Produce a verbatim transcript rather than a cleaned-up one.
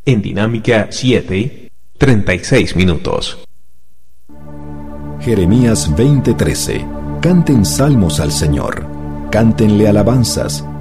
En Dinámica siete, treinta y seis minutos. Jeremías veinte trece. Canten salmos al Señor, cántenle alabanzas,